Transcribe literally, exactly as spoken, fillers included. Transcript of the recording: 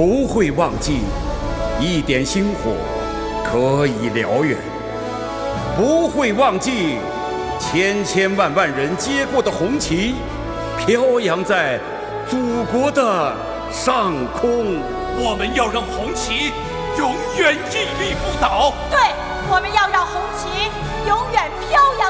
不会忘记一点星火可以燎原，不会忘记千千万万人接过的红旗飘扬在祖国的上空。 我们要让红旗永远屹立不倒。 对，我们要让红旗永远飘扬